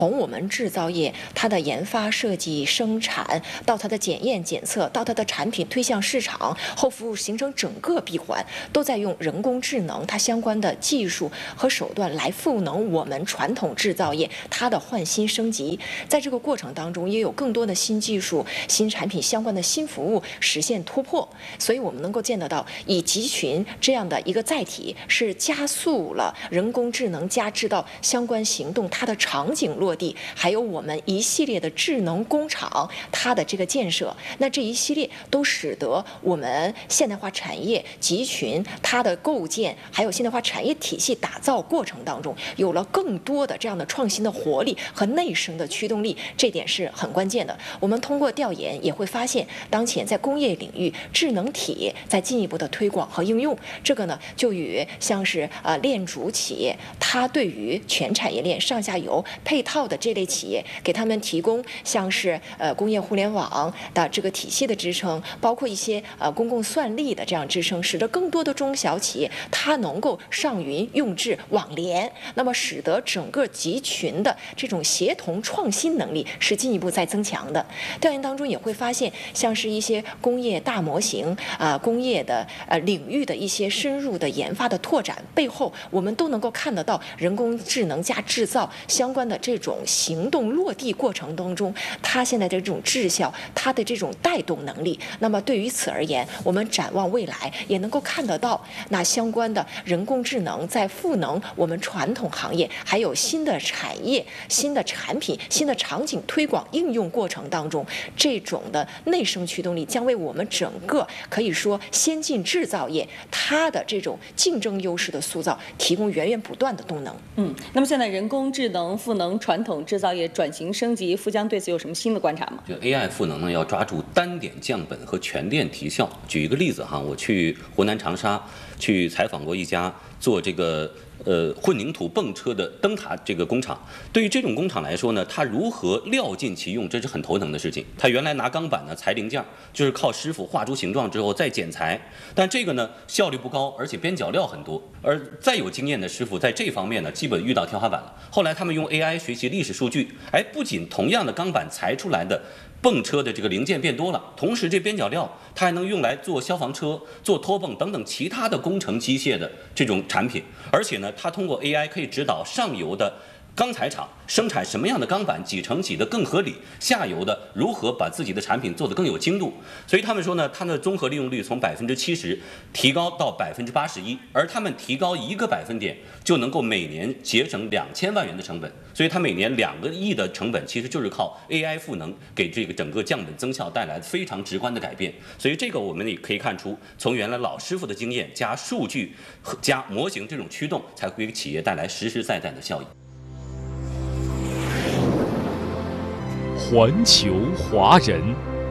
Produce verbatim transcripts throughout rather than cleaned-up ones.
从我们制造业，它的研发、设计、生产，到它的检验、检测，到它的产品推向市场后服务，形成整个闭环，都在用人工智能它相关的技术和手段来赋能我们传统制造业它的换新升级。在这个过程当中，也有更多的新技术、新产品相关的新服务实现突破。所以我们能够见得到，以集群这样的一个载体，是加速了人工智能加制造相关行动它的场景落地，还有我们一系列的智能工厂它的这个建设，那这一系列都使得我们现代化产业集群它的构建，还有现代化产业体系打造过程当中，有了更多的这样的创新的活力和内生的驱动力，这点是很关键的。我们通过调研也会发现，当前在工业领域，智能体在进一步的推广和应用，这个呢就与像是呃链主企业，它对于全产业链上下游配套的这类企业，给他们提供像是呃工业互联网的这个体系的支撑，包括一些呃公共算力的这样支撑，使得更多的中小企业它能够上云用智网联，那么使得整个集群的这种协同创新能力是进一步在增强的。调研当中也会发现，像是一些工业大模型啊、呃、工业的呃领域的一些深入的研发的拓展背后，我们都能够看得到人工智能加制造相关的这种行动落地过程当中，它现在的这种质效，它的这种带动能力。那么对于此而言，我们展望未来，也能够看得到那相关的人工智能在赋能我们传统行业，还有新的产业、新的产品、新的场景推广应用过程当中，这种的内生驱动力将为我们整个可以说先进制造业它的这种竞争优势的塑造提供源源不断的动能。 嗯，那么现在人工智能赋能传统制造业转型升级，富江对此有什么新的观察吗？ 这 A I 赋能呢，要抓住单点降本和全链提效。举一个例子哈，我去湖南长沙去采访过一家做这个呃混凝土泵车的灯塔这个工厂。对于这种工厂来说呢，它如何料尽其用，这是很头疼的事情。它原来拿钢板呢裁零件，就是靠师傅画出形状之后再剪裁，但这个呢效率不高，而且边角料很多。而再有经验的师傅在这方面呢，基本遇到天花板了。后来他们用 A I 学习历史数据，哎，不仅同样的钢板裁出来的泵车的这个零件变多了，同时这边角料它还能用来做消防车、做拖泵等等其他的工程机械的这种产品。而且呢，它通过 A I 可以指导上游的钢材厂生产什么样的钢板几乘几的更合理，下游的如何把自己的产品做得更有精度。所以他们说呢，它的综合利用率从百分之七十提高到百分之八十一，而他们提高一个百分点就能够每年节省两千万元的成本。所以它每年两个亿的成本其实就是靠 A I 赋能给这个整个降本增效带来非常直观的改变。所以这个我们也可以看出，从原来老师傅的经验加数据加模型这种驱动，才会给企业带来实实在在的效益。 环球华人，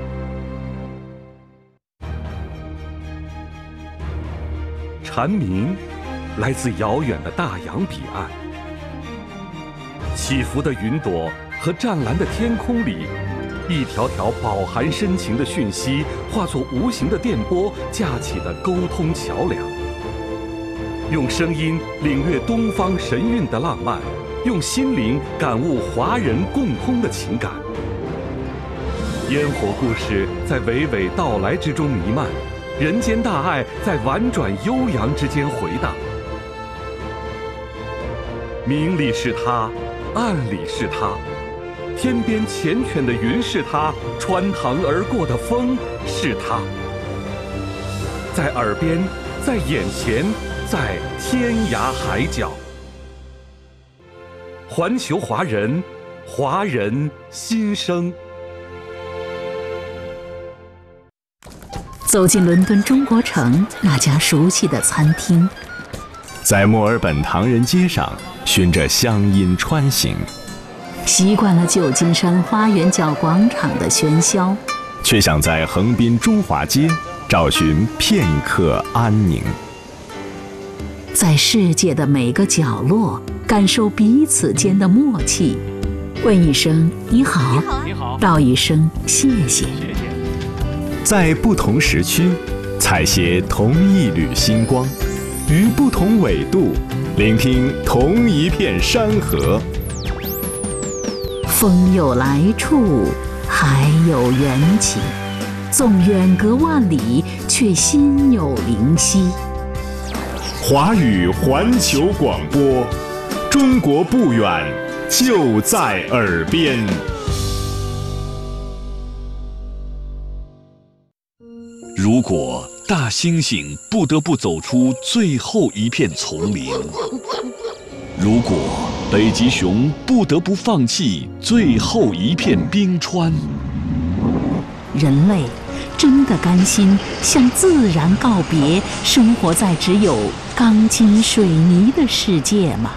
蝉鸣来自遥远的大洋彼岸，起伏的云朵和湛蓝的天空里，一条条饱含深情的讯息化作无形的电波，架起的沟通桥梁。用声音领略东方神韵的浪漫，用心灵感悟华人共通的情感。烟火故事在娓娓道来之中弥漫，人间大爱在婉转悠扬之间回荡。明里是他，暗里是他，天边缱绻的云是他，穿堂而过的风是他。在耳边，在眼前，在天涯海角。环球华人，华人心声。 走进伦敦中国城那家熟悉的餐厅， 在墨尔本唐人街上循着乡音穿行， 习惯了旧金山花园角广场的喧嚣， 却想在横滨中华街找寻片刻安宁。 在世界的每个角落感受彼此间的默契，问一声你好，你好，道一声谢谢。 在不同时区采撷同一缕星光，于不同纬度聆听同一片山河。 风有来处，海有缘起，纵远隔万里，却心有灵犀。 华语环球广播，中国不远，就在耳边。 如果大猩猩不得不走出最后一片丛林，如果北极熊不得不放弃最后一片冰川， 人类真的甘心向自然告别，生活在只有钢筋水泥的世界吗？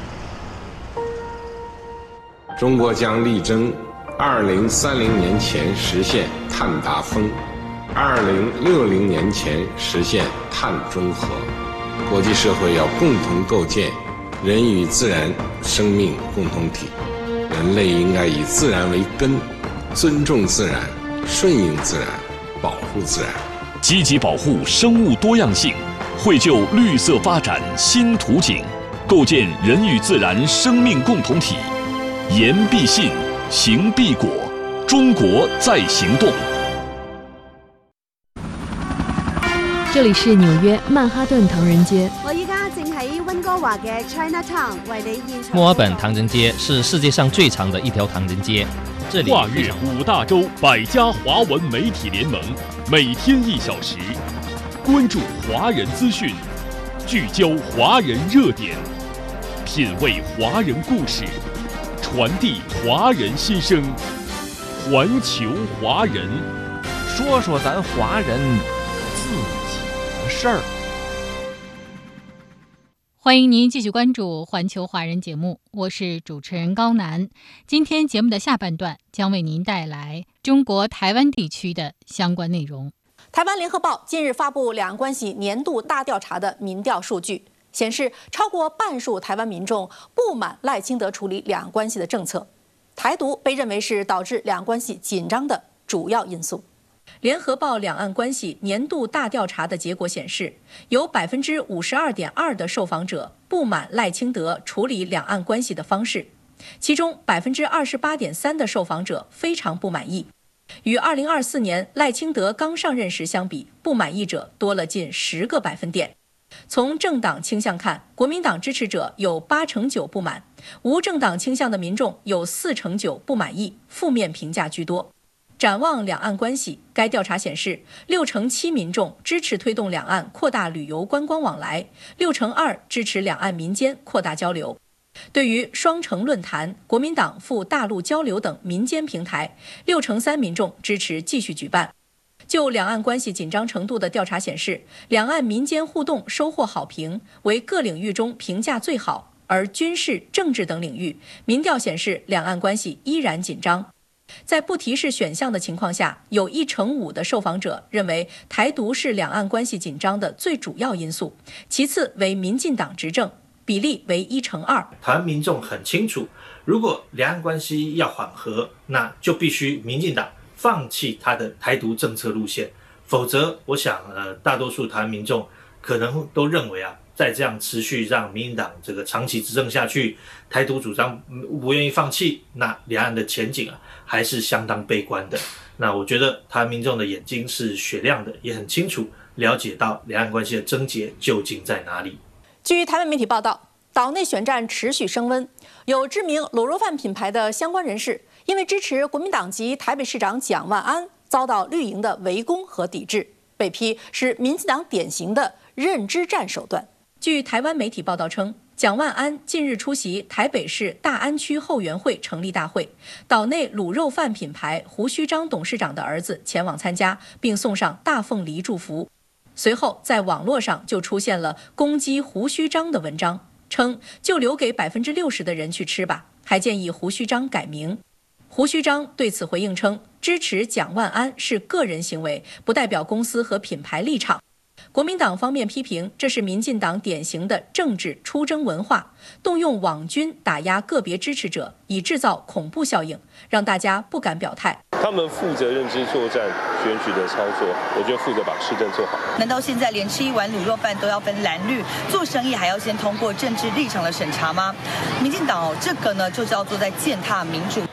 中国将力争二零三零年前实现碳达峰，二零六零年前实现碳中和。国际社会要共同构建人与自然生命共同体，人类应该以自然为根，尊重自然，顺应自然，保护自然， 积极保护生物多样性，绘就绿色发展新图景，构建人与自然生命共同体。言必信，行必果，中国在行动。 这里是紐約曼哈頓唐人街。 我依家正喺溫哥華嘅 Chinatown 為你現場。 墨爾本唐人街是世界上最長的一條唐人街，這裡跨越五大洲百家華文媒體聯盟，每天一小時，關注華人資訊，聚焦華人熱點，品味華人故事，傳遞華人心聲，環球華人， 說說咱華人自己的事兒。 歡迎您繼續關注環球華人節目，我是主持人高楠。今天節目的下半段將為您帶來中國台灣地區的相關內容。 台灣聯合報近日發布兩岸關係年度大調查的民調數據，顯示超過半數台灣民眾不滿賴清德處理兩岸關係的政策，台獨被認為是導致兩岸關係緊張的主要因素。聯合報兩岸關係年度大調查的結果顯示，有百分之五十二點二的受訪者不滿賴清德處理兩岸關係的方式，其中百分之二十八點三的受訪者非常不滿意。與二零二四年賴清德剛上任時相比，不滿意者多了近十個百分點。從政黨傾向看，國民黨支持者有八成九不滿，無政黨傾向的民眾有四成九不滿意，負面評價居多。展望兩岸關係，該調查顯示，六成七民眾支持推動兩岸擴大旅遊觀光往來，六成二支持兩岸民間擴大交流。對於雙城論壇、國民黨赴大陸交流等民間平台，六成三民眾支持繼續舉辦。就兩岸關係緊張程度的調查顯示，兩岸民間互動收穫好評，為各領域中評價最好，而軍事、政治等領域，民調顯示兩岸關係依然緊張。在不提示選項的情況下，有一成五的受訪者認為台獨是兩岸關係緊張的最主要因素，其次為民進黨執政，比例為一成二。 台灣民眾很清楚，如果兩岸關係要緩和，那就必須民進黨放棄他的台獨政策路線，否則我想呃大多數台灣民眾可能都認為啊，再這樣持續讓民進黨這個長期執政下去，台獨主張不願意放棄，那兩岸的前景啊還是相當悲觀的。那我覺得台灣民眾的眼睛是雪亮的，也很清楚了解到兩岸關係的症結究竟在哪裡。 據台灣媒體報道，島內選戰持續升溫，有知名滷肉飯品牌的相關人士因為支持國民黨籍台北市長蔣萬安，遭到綠營的圍攻和抵制，被批是民進黨典型的認知戰手段。據台灣媒體報道稱，蔣萬安近日出席台北市大安區後援會成立大會，島內滷肉飯品牌胡鬚張董事長的兒子前往參加，並送上大鳳梨祝福。隨後在網絡上就出現了攻擊胡鬚張的文章，稱就留給百分之六十的人去吃吧，還建議胡鬚張改名。胡鬚張對此回應稱，支持蔣萬安是個人行為，不代表公司和品牌立場。國民黨方面批評，這是民進黨典型的政治出征文化，動用網軍打壓個別支持者，以製造恐怖效應，讓大家不敢表態。 他們負責認知作戰、選舉的操作，我就負責把市政做好。 難道現在連吃一碗滷肉飯都要分藍綠，做生意還要先通過政治立場的審查嗎？民進黨這個呢，就叫做在踐踏民主。